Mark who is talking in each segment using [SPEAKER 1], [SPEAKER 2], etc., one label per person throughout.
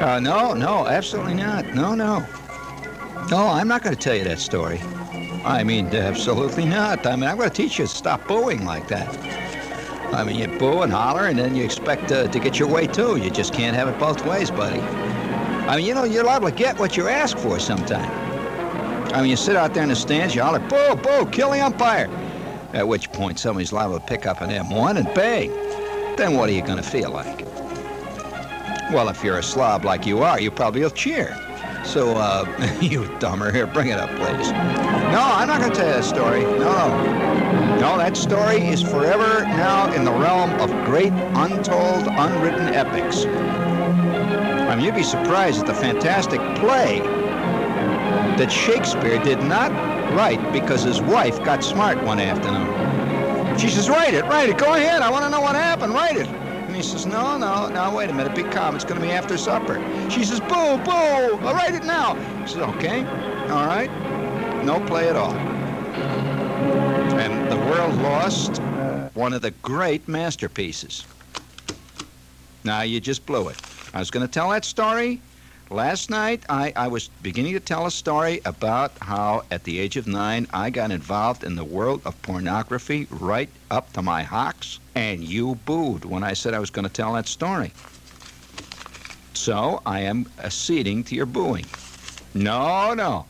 [SPEAKER 1] No, no, absolutely not. No, no. No, I'm not going to tell you that story. I mean, absolutely not. I mean, I'm going to teach you to stop booing like that. I mean, you boo and holler, and then you expect to get your way, too. You just can't have it both ways, buddy. I mean, you know, you're liable to get what you ask for sometime. I mean, you sit out there in the stands, you holler, boo, boo, kill the umpire. At which point, somebody's liable to pick up an M1 and bang. Then what are you going to feel like? Well, if you're a slob like you are, you probably will cheer. So, you dumber, here, bring it up, please. No, I'm not going to tell you that story. No. No, that story is forever now in the realm of great, untold, unwritten epics. I mean, you'd be surprised at the fantastic play that Shakespeare did not write because his wife got smart one afternoon. She says, write it, go ahead, I want to know what happened, write it. And he says, no, wait a minute, be calm, it's going to be after supper. She says, boo, boo, I'll write it now. He says, okay, all right, no play at all. And the world lost one of the great masterpieces. Now, you just blew it. I was going to tell that story. Last night, I was beginning to tell a story about how, at the age of 9, I got involved in the world of pornography right up to my hocks, and you booed when I said I was going to tell that story. So, I am acceding to your booing. No.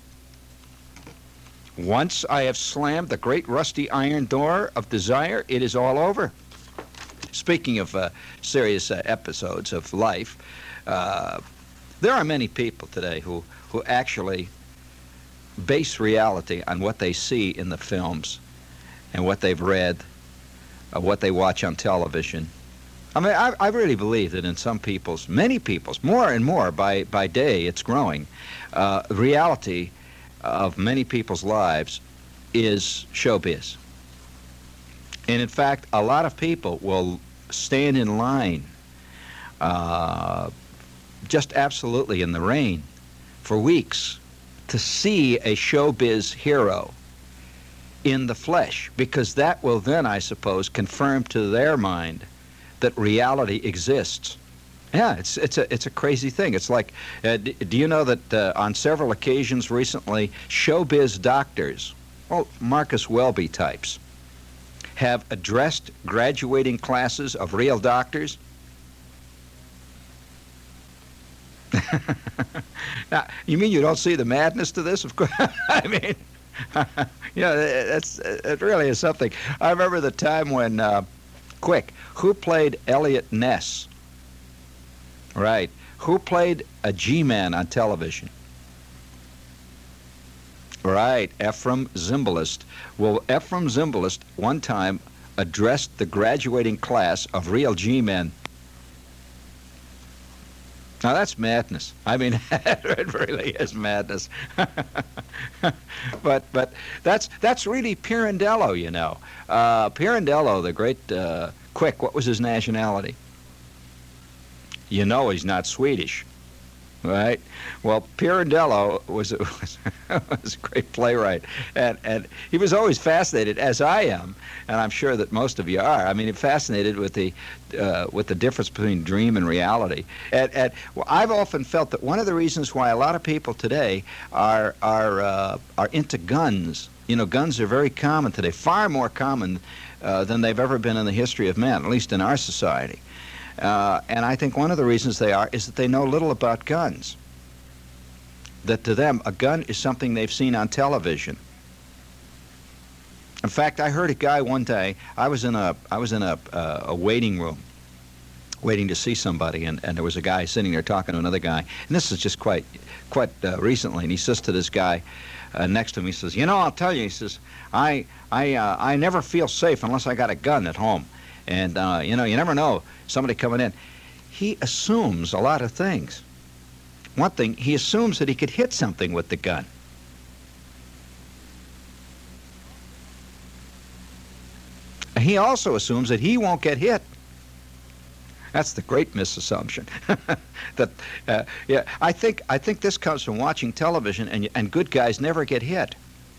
[SPEAKER 1] Once I have slammed the great rusty iron door of desire, it is all over. Speaking of serious episodes of life, there are many people today who actually base reality on what they see in the films and what they've read, what they watch on television. I mean, I really believe that in some people's, many people's, more and more by day it's growing, reality of many people's lives is showbiz. And in fact, a lot of people will stand in line just absolutely in the rain for weeks to see a showbiz hero in the flesh, because that will then, I suppose, confirm to their mind that reality exists. Yeah, it's a crazy thing. It's like, do you know that on several occasions recently, showbiz doctors, well, Marcus Welby types, have addressed graduating classes of real doctors? Now, you mean you don't see the madness to this? Of course. I mean, it really is something. I remember the time when, who played Elliot Ness? Right. Who played a G-man on television? Right, Ephraim Zimbalist. Well, Ephraim Zimbalist one time addressed the graduating class of real G-men. Now, that's madness. I mean, it really is madness. but that's really Pirandello, you know. Pirandello, the great what was his nationality? You know he's not Swedish, right? Well, Pirandello was a great playwright, and he was always fascinated, as I am, and I'm sure that most of you are. I mean, fascinated with the difference between dream and reality. And well, I've often felt that one of the reasons why a lot of people today are into guns. You know, guns are very common today, far more common than they've ever been in the history of man, at least in our society. And I think one of the reasons they are is that they know little about guns. That to them, a gun is something they've seen on television. In fact, I heard a guy one day. I was in a waiting room, waiting to see somebody, and there was a guy sitting there talking to another guy. And this is just quite recently. And he says to this guy next to him, he says, "You know, I'll tell you," he says, I never feel safe unless I got a gun at home. And you know, you never know somebody coming in. He assumes a lot of things. One thing, he assumes that he could hit something with the gun. He also assumes that he won't get hit. That's the great misassumption. I think this comes from watching television, and good guys never get hit.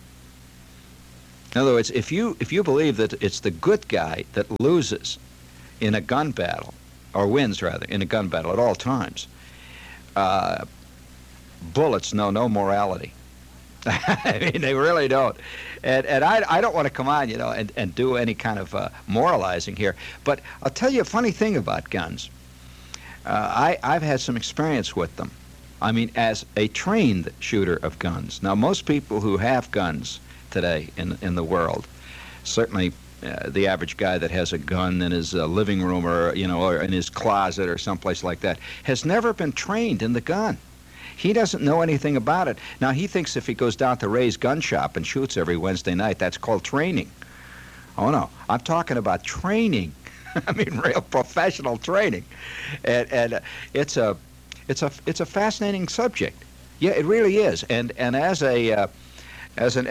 [SPEAKER 1] In other words, if you believe that it's the good guy that loses in a gun battle, or wins rather, in a gun battle at all times, Uh, bullets know no morality. I mean, they really don't. And I don't want to come on, and do any kind of moralizing here. But I'll tell you a funny thing about guns. I've had some experience with them. I mean, as a trained shooter of guns. Now, most people who have guns today in the world, certainly the average guy that has a gun in his living room or in his closet or someplace like that, has never been trained in the gun. He doesn't know anything about it. Now, he thinks if he goes down to Ray's gun shop and shoots every Wednesday night, that's called training. Oh, no. I'm talking about training. I mean, real professional training. And it's a fascinating subject. Yeah, it really is. And as an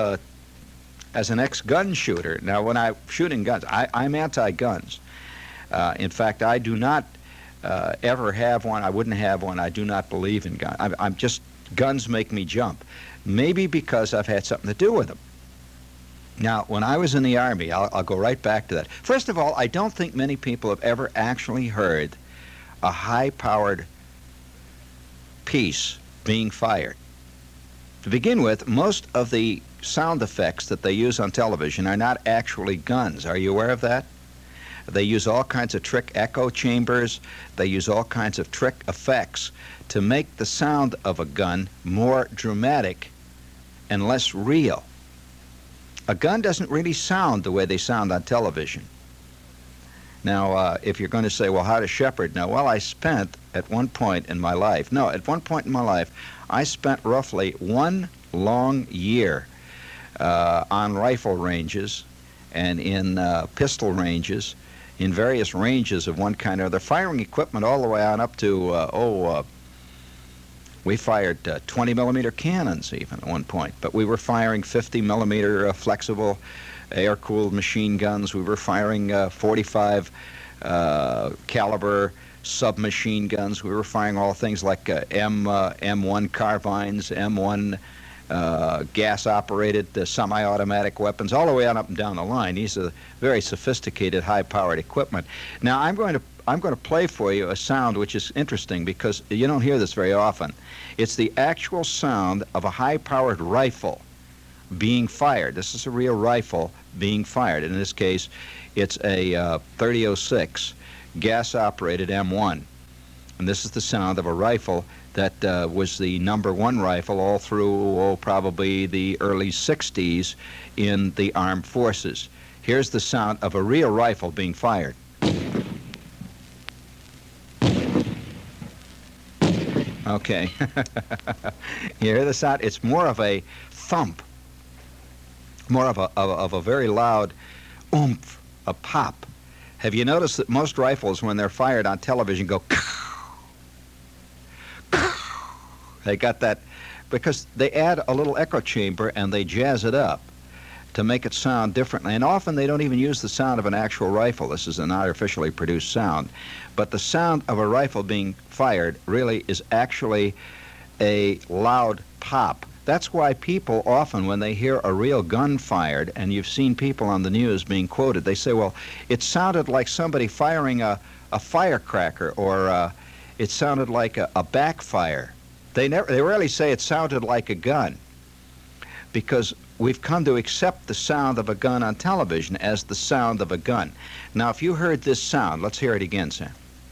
[SPEAKER 1] ex-gun shooter, now when I'm shooting guns, I'm anti-guns. In fact, I do not ever have one. I wouldn't have one. I do not believe in guns. I'm just, guns make me jump. Maybe because I've had something to do with them. Now, when I was in the Army, I'll go right back to that. First of all, I don't think many people have ever actually heard a high-powered piece being fired. To begin with, most of the sound effects that they use on television are not actually guns. Are you aware of that? They use all kinds of trick echo chambers. They use all kinds of trick effects to make the sound of a gun more dramatic and less real. A gun doesn't really sound the way they sound on television. Now, if you're going to say, well, how does Shepard know? Well, I spent at one point in my life, I spent roughly 1 long year on rifle ranges and in pistol ranges, in various ranges of one kind or other, firing equipment all the way on up to, we fired 20-millimeter cannons even at one point, but we were firing 50-millimeter flexible air-cooled machine guns. We were firing 45 caliber submachine guns. We were firing all things like M1 carbines, M1 gas-operated semi-automatic weapons, all the way on up and down the line. These are very sophisticated, high-powered equipment. Now, I'm going to play for you a sound which is interesting because you don't hear this very often. It's the actual sound of a high-powered rifle being fired. This is a real rifle being fired. In this case, it's a 30-06 gas-operated M1. And this is the sound of a rifle that was the #1 rifle all through, probably the early 60s in the armed forces. Here's the sound of a real rifle being fired. Okay. You hear the sound? It's more of a thump, more of a very loud oomph, a pop. Have you noticed that most rifles, when they're fired on television, go they got that because they add a little echo chamber and they jazz it up to make it sound differently. And often they don't even use the sound of an actual rifle. This is an artificially produced sound. But the sound of a rifle being fired really is actually a loud pop. That's why people often, when they hear a real gun fired, and you've seen people on the news being quoted, they say, well, it sounded like somebody firing a firecracker, or it sounded like a backfire. They rarely say it sounded like a gun, because we've come to accept the sound of a gun on television as the sound of a gun. Now, if you heard this sound, let's hear it again, Sam.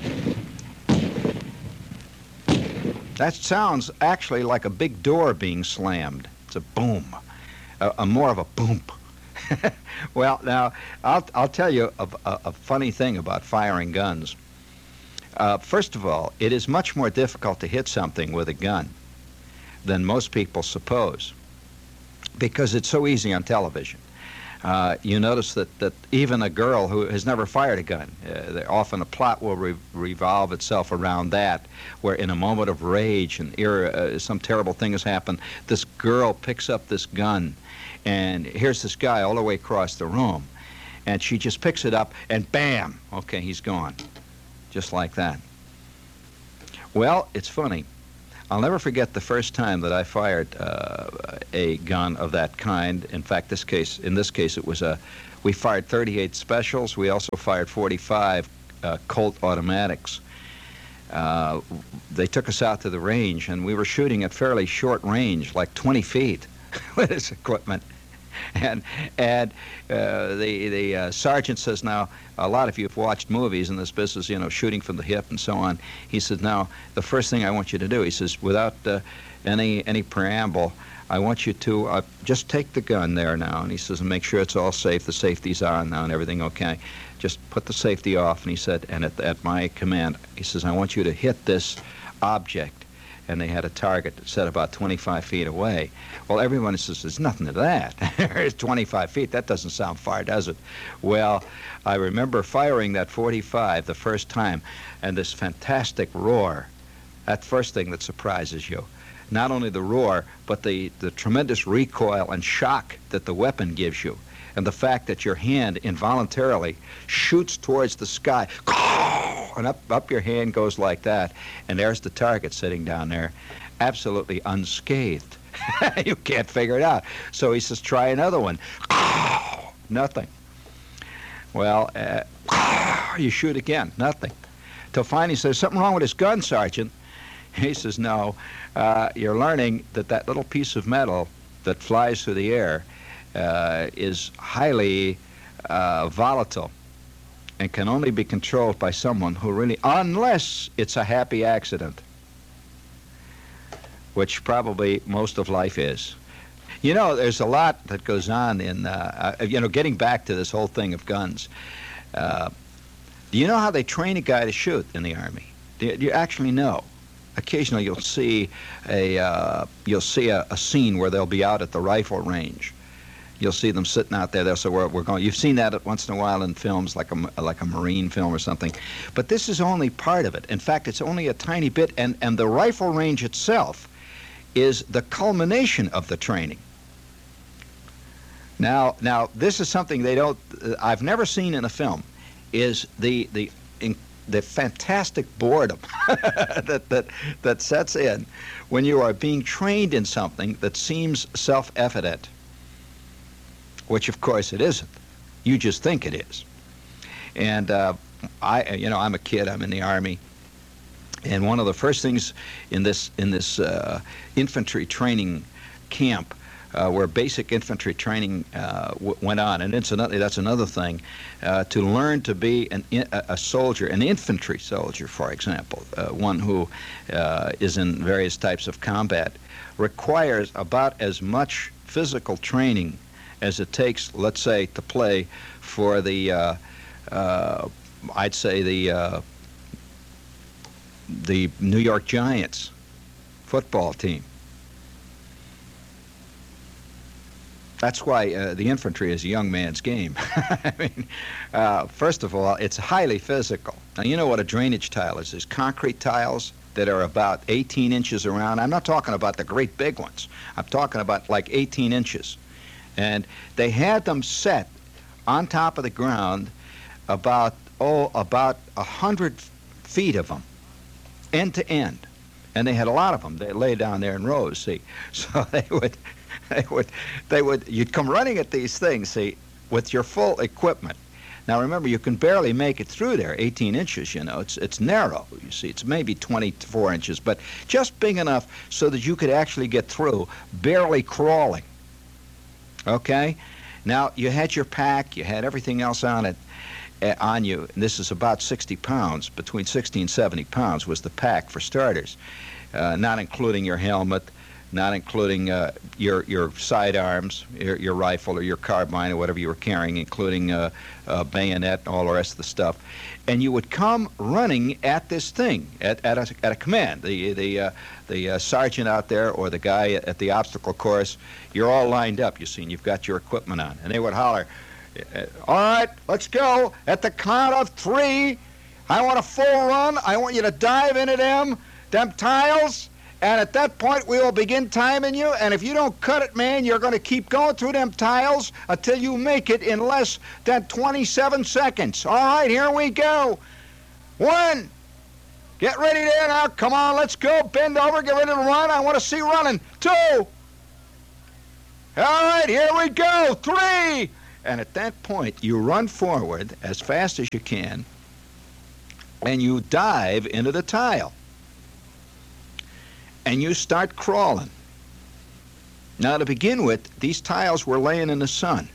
[SPEAKER 1] That sounds actually like a big door being slammed. It's a boom, more of a boom. Well, now, I'll tell you a funny thing about firing guns. First of all, it is much more difficult to hit something with a gun than most people suppose, because it's so easy on television. You notice that even a girl who has never fired a gun, often a plot will revolve itself around that, where in a moment of rage and some terrible thing has happened, this girl picks up this gun, and here's this guy all the way across the room, and she just picks it up, and bam, okay, he's gone, just like that. Well, it's funny. I'll never forget the first time that I fired a gun of that kind. In fact, in this case, it was we fired 38 specials. We also fired 45 Colt automatics. uh, they took us out to the range, and we were shooting at fairly short range, like 20 feet with this equipment. And the sergeant says, now, a lot of you have watched movies in this business, you know, shooting from the hip and so on. He said, now, the first thing I want you to do, he says, without any preamble, I want you to just take the gun there now. And he says, make sure it's all safe. The safety's on now and everything okay. Just put the safety off. And he said, and at my command, he says, I want you to hit this object. And they had a target set about 25 feet away. Well, everyone says, there's nothing to that. It's 25 feet. That doesn't sound far, does it? Well, I remember firing that 45 the first time, and this fantastic roar, that first thing that surprises you. Not only the roar, but the tremendous recoil and shock that the weapon gives you, and the fact that your hand involuntarily shoots towards the sky, and up your hand goes like that, and there's the target sitting down there, absolutely unscathed. You can't figure it out. So he says, try another one. Nothing. Well, you shoot again, nothing. Till finally he says, something wrong with his gun, Sergeant. He says, no, you're learning that that little piece of metal that flies through the air is highly volatile and can only be controlled by someone who really, unless it's a happy accident, which probably most of life is. You know, there's a lot that goes on in, getting back to this whole thing of guns. Do you know how they train a guy to shoot in the Army? Do you actually know? Occasionally you'll see a scene where they'll be out at the rifle range. You'll see them sitting out there. They'll say, we're going. You've seen that once in a while in films, like a Marine film or something. But this is only part of it. In fact, it's only a tiny bit. And the rifle range itself is the culmination of the training. Now, this is something I've never seen in a film, is the fantastic boredom that sets in when you are being trained in something that seems self-evident. Which, of course, it isn't. You just think it is. And I'm a kid. I'm in the Army, and one of the first things in this infantry training camp, where basic infantry training went on, and incidentally, that's another thing, to learn to be a soldier, an infantry soldier, for example, one who is in various types of combat, requires about as much physical training as it takes, let's say, to play for the, I'd say the New York Giants football team. That's why the infantry is a young man's game. I mean, first of all, it's highly physical. Now, you know what a drainage tile is. There's concrete tiles that are about 18 inches around. I'm not talking about the great big ones. I'm talking about like 18 inches. And they had them set on top of the ground about 100 feet of them, end to end. And they had a lot of them. They lay down there in rows, see. So you'd come running at these things, see, with your full equipment. Now remember, you can barely make it through there, 18 inches, you know. It's narrow, you see. It's maybe 24 inches, but just big enough so that you could actually get through, barely crawling. Okay? Now, you had your pack, you had everything else on it, on you, and this is about 60 pounds, between 60 and 70 pounds was the pack for starters, not including your helmet, not including your sidearms, your rifle or your carbine or whatever you were carrying, including a bayonet and all the rest of the stuff. And you would come running at this thing, at a command. The sergeant out there or the guy at the obstacle course, you're all lined up, you see, and you've got your equipment on. And they would holler, all right, let's go. At the count of 3, I want a full run. I want you to dive into them tiles. And at that point, we will begin timing you. And if you don't cut it, man, you're going to keep going through them tiles until you make it in less than 27 seconds. All right, here we go. 1. Get ready there now. Come on, let's go. Bend over. Get ready to run. I want to see running. 2. All right, here we go. 3. And at that point, you run forward as fast as you can. and you dive into the tile, and you start crawling. Now, to begin with, these tiles were laying in the sun.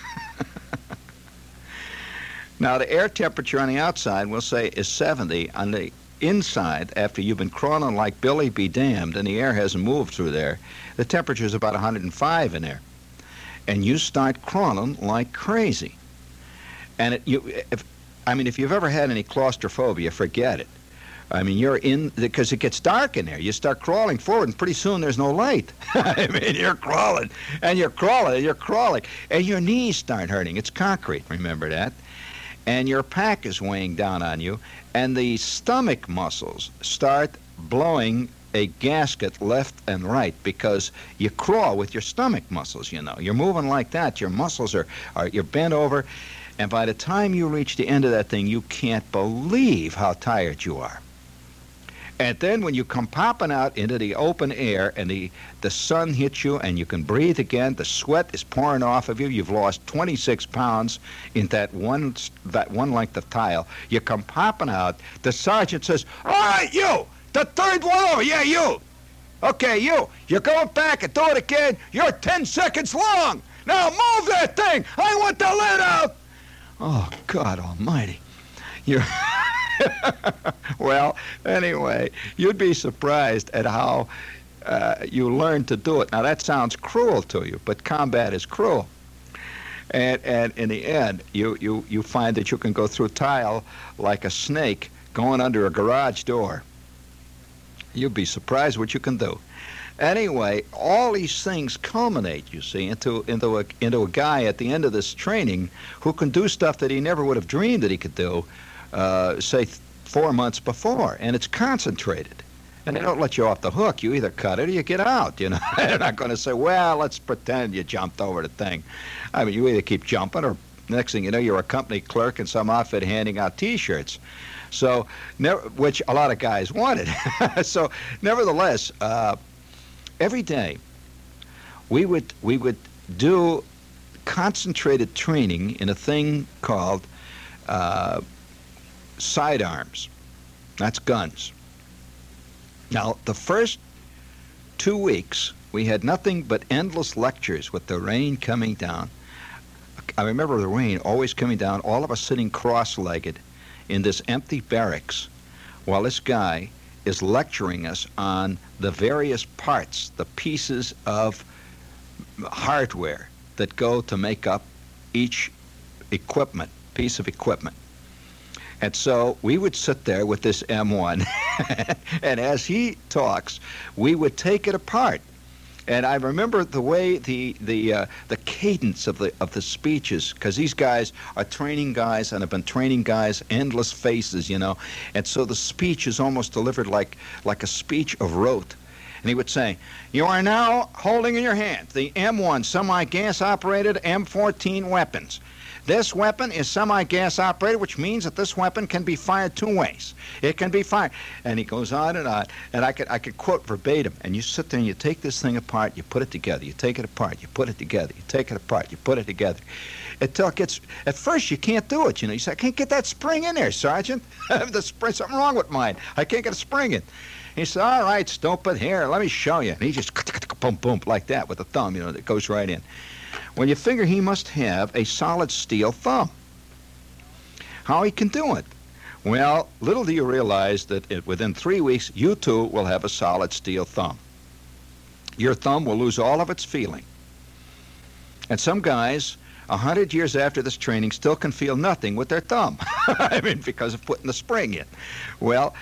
[SPEAKER 1] Now, the air temperature on the outside, we'll say, is 70. On the inside, after you've been crawling like Billy be damned and the air hasn't moved through there, the temperature is about 105 in there. And you start crawling like crazy. And if you've ever had any claustrophobia, forget it. I mean, you're in, because it gets dark in there. You start crawling forward, and pretty soon there's no light. I mean, you're crawling, and you're crawling, and you're crawling, and your knees start hurting. It's concrete, remember that? And your pack is weighing down on you, and the stomach muscles start blowing a gasket left and right because you crawl with your stomach muscles, you know. You're moving like that. Your muscles you're bent over, and by the time you reach the end of that thing, you can't believe how tired you are. And then when you come popping out into the open air and the sun hits you and you can breathe again, the sweat is pouring off of you, you've lost 26 pounds in that one length of tile, you come popping out, the sergeant says, "All right, you, the third one over, yeah, you. Okay, you're going back and do it again. You're 10 seconds long. Now move that thing. I want the lid out." Oh, God almighty. You're... Well, anyway, you'd be surprised at how you learn to do it. Now, that sounds cruel to you, but combat is cruel. And in the end, you find that you can go through tile like a snake going under a garage door. You'd be surprised what you can do. Anyway, all these things culminate, you see, into a guy at the end of this training who can do stuff that he never would have dreamed that he could do, say 4 months before, and it's concentrated. And they don't let you off the hook. You either cut it or you get out, you know. They're not going to say, well, let's pretend you jumped over the thing. I mean, you either keep jumping or next thing you know, you're a company clerk in some outfit handing out T-shirts. So, which a lot of guys wanted. So, nevertheless, every day we would do concentrated training in a thing called sidearms. That's guns. Now, the first 2 weeks, we had nothing but endless lectures with the rain coming down. I remember the rain always coming down, all of us sitting cross-legged in this empty barracks while this guy is lecturing us on the various parts, the pieces of hardware that go to make up each piece of equipment. And so we would sit there with this M1, and as he talks, we would take it apart. And I remember the way the cadence of the speeches, because these guys are training guys and have been training guys, endless faces, you know. And so the speech is almost delivered like a speech of rote. And he would say, "You are now holding in your hand the M1 semi-gas operated M14 weapons. This weapon is semi-gas operated, which means that this weapon can be fired 2 ways. It can be fired." And he goes on, and I could quote verbatim. And you sit there and you take this thing apart, you put it together, you take it apart, you put it together, you take it apart, you put it together. Until it gets, at first you can't do it, you know. You say, "I can't get that spring in there, Sergeant. The spring, something wrong with mine. I can't get a spring in." He said, "All right, stupid, here, let me show you." And he just boom, boom, like that with the thumb, you know, that goes right in. Well, you figure he must have a solid steel thumb. How he can do it? Well, little do you realize that within 3 weeks, you too will have a solid steel thumb. Your thumb will lose all of its feeling. And some guys, 100 years after this training, still can feel nothing with their thumb. I mean, because of putting the spring in. Well,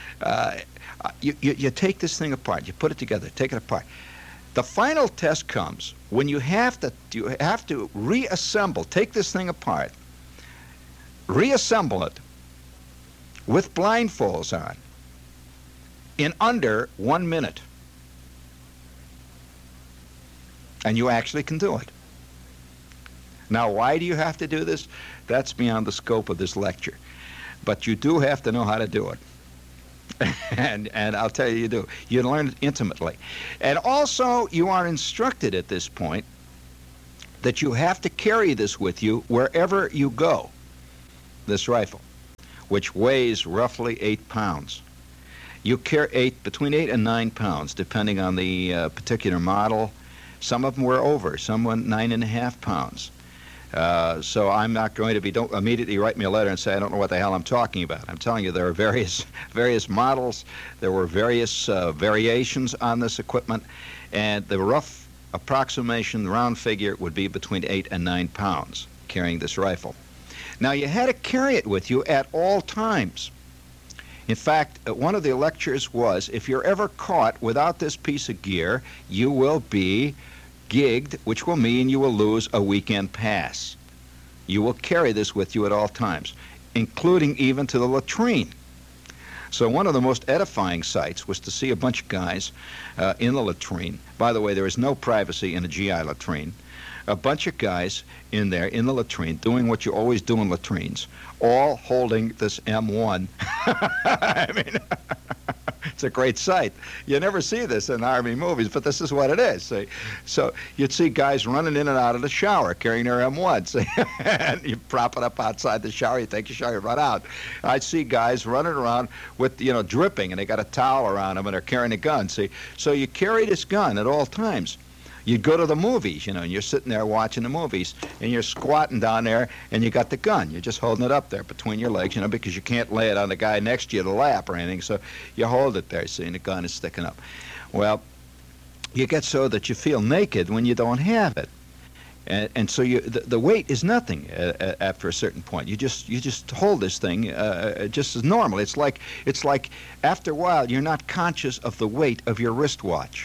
[SPEAKER 1] you take this thing apart, you put it together, take it apart. The final test comes when you have to reassemble, take this thing apart, reassemble it with blindfolds on in under 1 minute. And you actually can do it. Now, why do you have to do this? That's beyond the scope of this lecture. But you do have to know how to do it. and I'll tell you do. You learn it intimately. And also, you are instructed at this point that you have to carry this with you wherever you go, this rifle. which weighs roughly 8 pounds. You carry between 8 and 9 pounds, depending on the particular model. Some of them were over, some went 9.5 pounds. So I'm not going to don't immediately write me a letter and say I don't know what the hell I'm talking about. I'm telling you there are various models. There were various variations on this equipment, and the rough approximation, the round figure, would be between 8 and 9 pounds carrying this rifle. Now you had to carry it with you at all times. In fact, one of the lectures was, if you're ever caught without this piece of gear, you will be gigged, which will mean you will lose a weekend pass. You will carry this with you at all times, including even to the latrine. So one of the most edifying sights was to see a bunch of guys in the latrine. By the way, there is no privacy in a GI latrine. A bunch of guys in there in the latrine doing what you always do in latrines, all holding this M1. I mean, it's a great sight. You never see this in Army movies, but this is what it is. See? So you'd see guys running in and out of the shower carrying their M1. See? And you prop it up outside the shower, you take your shower, you run out. I'd see guys running around with, dripping, and they got a towel around them, and they're carrying a gun. See? So you carry this gun at all times. You'd go to the movies, and you're sitting there watching the movies, and you're squatting down there, and you got the gun. You're just holding it up there between your legs, because you can't lay it on the guy next to you, the lap or anything, so you hold it there, see, and the gun is sticking up. Well, you get so that you feel naked when you don't have it. And so the weight is nothing after a certain point. You just hold this thing just as normal. It's like after a while, you're not conscious of the weight of your wristwatch.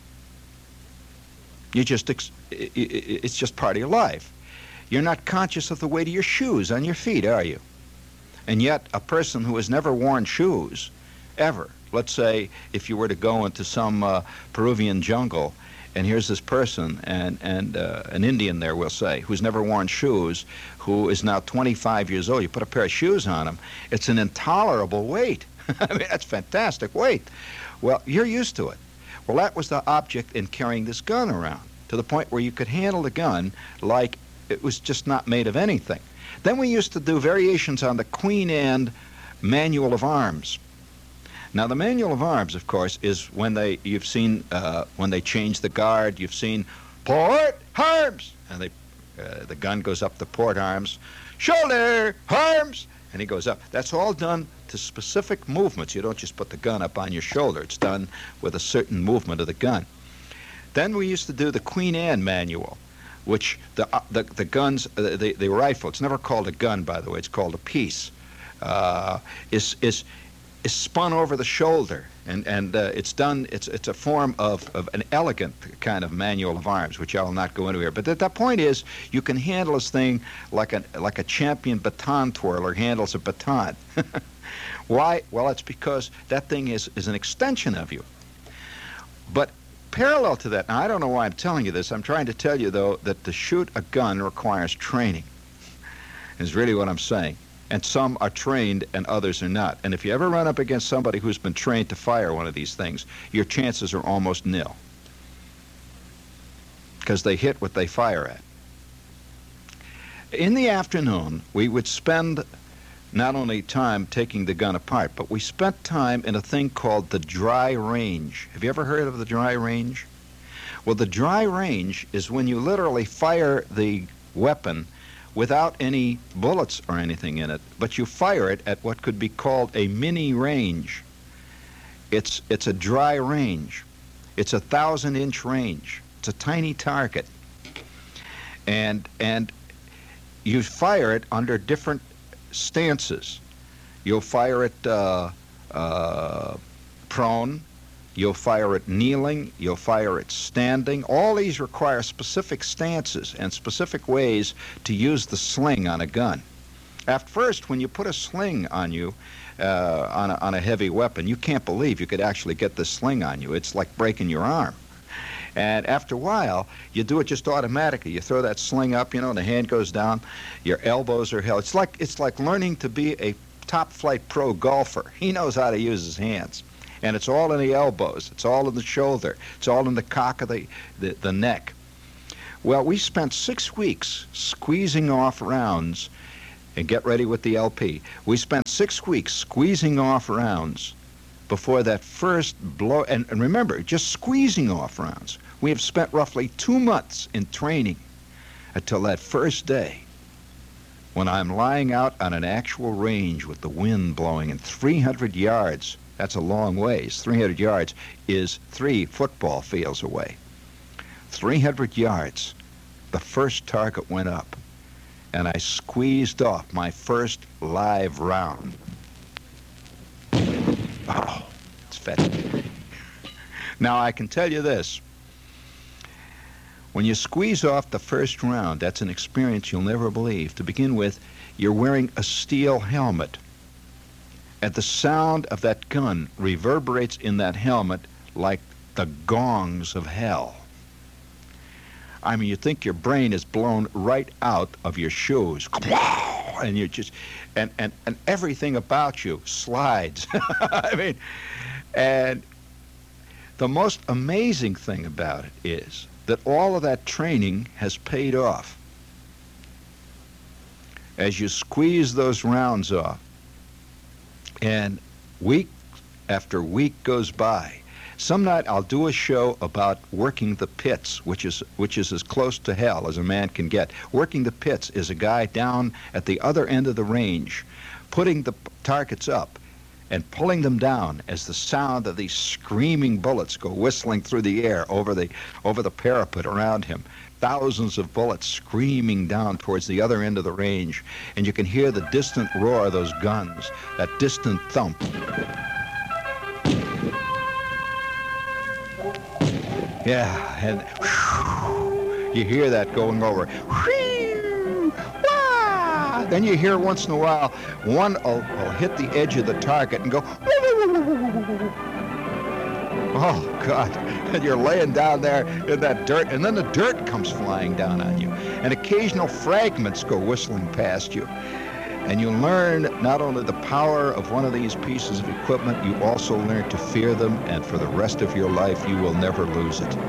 [SPEAKER 1] It's just part of your life. You're not conscious of the weight of your shoes on your feet, are you? And yet, a person who has never worn shoes, ever, let's say if you were to go into some Peruvian jungle, and here's this person, and an Indian there, we'll say, who's never worn shoes, who is now 25 years old. You put a pair of shoes on him, it's an intolerable weight. I mean, that's fantastic weight. Well, you're used to it. Well, that was the object in carrying this gun around, to the point where you could handle the gun like it was just not made of anything. Then we used to do variations on the Queen Anne Manual of Arms. Now, the Manual of Arms, of course, is when you've seen when they change the guard, you've seen port arms, and the gun goes up the port arms, shoulder arms, and he goes up. That's all done to specific movements. You don't just put the gun up on your shoulder. It's done with a certain movement of the gun. Then we used to do the Queen Anne Manual, which the guns, the rifle, it's never called a gun, by the way, it's called a piece, is spun over the shoulder, and it's done. It's a form of an elegant kind of manual of arms, which I will not go into here. But the point is, you can handle this thing like a champion baton twirler handles a baton. Why? Well, it's because that thing is an extension of you. But parallel to that, now I don't know why I'm telling you this. I'm trying to tell you, though, that to shoot a gun requires training, is really what I'm saying. And some are trained and others are not. And if you ever run up against somebody who's been trained to fire one of these things, your chances are almost nil, because they hit what they fire at. In the afternoon, we would spend not only time taking the gun apart, but we spent time in a thing called the dry range. Have you ever heard of the dry range? Well, the dry range is when you literally fire the weapon without any bullets or anything in it, but you fire it at what could be called a mini range. It's a dry range. It's a 1,000-inch range. It's a tiny target. And you fire it under different stances. You'll fire it prone, you'll fire it kneeling, you'll fire it standing. All these require specific stances and specific ways to use the sling on a gun. At first, when you put a sling on you, on a heavy weapon, you can't believe you could actually get the sling on you. It's like breaking your arm. And after a while, you do it just automatically. You throw that sling up, and the hand goes down, your elbows are held. It's like learning to be a top-flight pro golfer. He knows how to use his hands. And it's all in the elbows. It's all in the shoulder. It's all in the cock of the neck. Well, we spent 6 weeks squeezing off rounds And get ready with the LP. We spent 6 weeks squeezing off rounds before that first blow. And remember, just squeezing off rounds. We have spent roughly 2 months in training until that first day when I'm lying out on an actual range with the wind blowing and 300 yards. That's a long ways. 300 yards is 3 football fields away. 300 yards. The first target went up, and I squeezed off my first live round. Oh, it's fetid. Now, I can tell you this. When you squeeze off the first round, that's an experience you'll never believe. To begin with, you're wearing a steel helmet. And the sound of that gun reverberates in that helmet like the gongs of hell. I mean, you think your brain is blown right out of your shoes. And you just, and everything about you slides. I mean, and the most amazing thing about it is that all of that training has paid off. As you squeeze those rounds off, and week after week goes by, some night I'll do a show about working the pits, which is as close to hell as a man can get. Working the pits is a guy down at the other end of the range, putting the targets up and pulling them down as the sound of these screaming bullets go whistling through the air over the parapet around him. Thousands of bullets screaming down towards the other end of the range, and you can hear the distant roar of those guns, that distant thump. Yeah, and whew, you hear that going over. Whew, wah! Then you hear once in a while one will hit the edge of the target and go. Oh, God. And you're laying down there in that dirt, and then the dirt comes flying down on you, and occasional fragments go whistling past you. And you learn not only the power of one of these pieces of equipment, you also learn to fear them, and for the rest of your life, you will never lose it.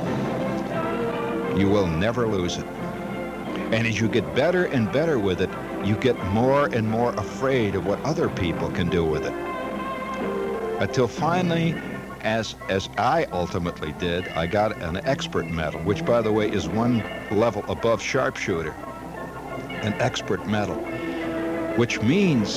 [SPEAKER 1] You will never lose it. And as you get better and better with it, you get more and more afraid of what other people can do with it. Until finally, as I ultimately did, I got an expert medal, which, by the way, is one level above sharpshooter. An expert medal, which means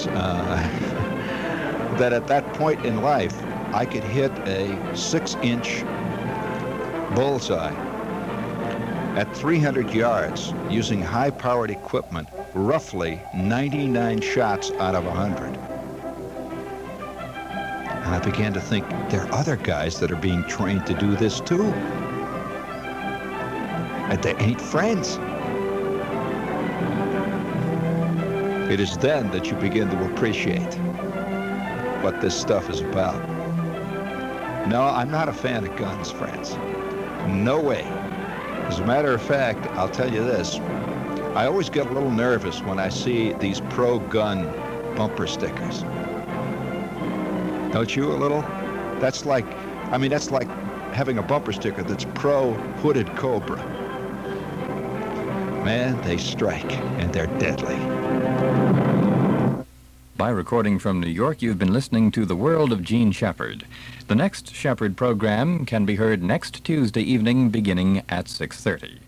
[SPEAKER 1] that at that point in life, I could hit a 6-inch bullseye at 300 yards using high-powered equipment, roughly 99 shots out of 100. And I began to think, there are other guys that are being trained to do this too. And they ain't friends. It is then that you begin to appreciate what this stuff is about. No, I'm not a fan of guns, friends. No way. As a matter of fact, I'll tell you this. I always get a little nervous when I see these pro-gun bumper stickers. Don't you a little? That's like having a bumper sticker that's pro-hooded Cobra. Man, they strike, and they're deadly.
[SPEAKER 2] By recording from New York, you've been listening to The World of Gene Shepard. The next Shepard program can be heard next Tuesday evening beginning at 6:30.